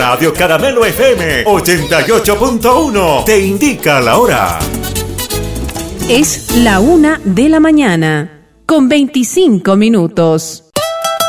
Radio Caramelo FM 88.1 te indica la hora. Es la 1:00 a.m, con 25 minutos.